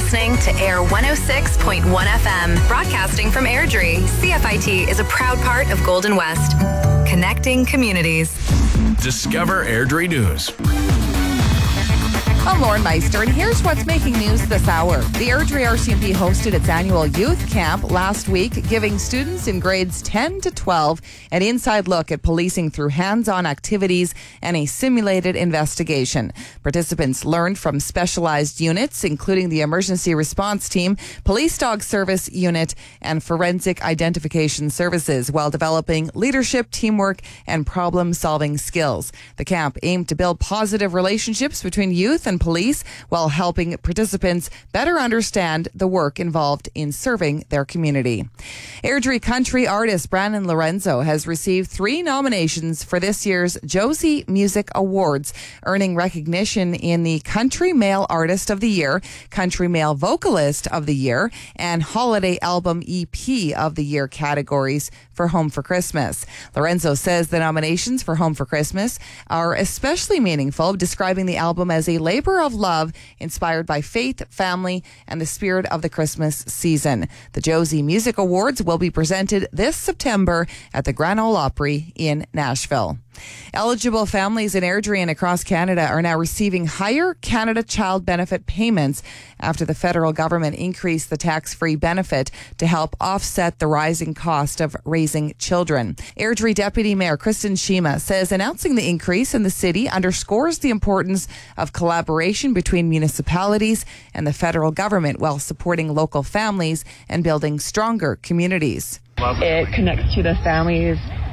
listening to Air 106.1 FM, broadcasting from Airdrie. CFIT is a proud part of Golden West, connecting communities. Discover Airdrie News. I'm Lauren Meister, and here's what's making news this hour. The Airdrie RCMP hosted its annual youth camp last week, giving students in grades 10 to 12 an inside look at policing through hands-on activities and a simulated investigation. Participants learned from specialized units, including the Emergency Response Team, Police Dog Service Unit, and Forensic Identification Services, while developing leadership, teamwork, and problem-solving skills. The camp aimed to build positive relationships between youth and police while helping participants better understand the work involved in serving their community. Airdrie country artist Brandon Lorenzo has received 3 nominations for this year's Josie Music Awards, earning recognition in the Country Male Artist of the Year, Country Male Vocalist of the Year, and Holiday Album EP of the Year categories for Home for Christmas. Lorenzo says the nominations for Home for Christmas are especially meaningful, describing the album as a labor of love inspired by faith, family, and the spirit of the Christmas season. The Josie Music Awards will be presented this September at the Grand Ole Opry in Nashville. Eligible families in Airdrie and across Canada are now receiving higher Canada Child Benefit payments after the federal government increased the tax-free benefit to help offset the rising cost of raising children. Airdrie Deputy Mayor Kristen Shima says announcing the increase in the city underscores the importance of collaboration between municipalities and the federal government while supporting local families and building stronger communities. It connects to the families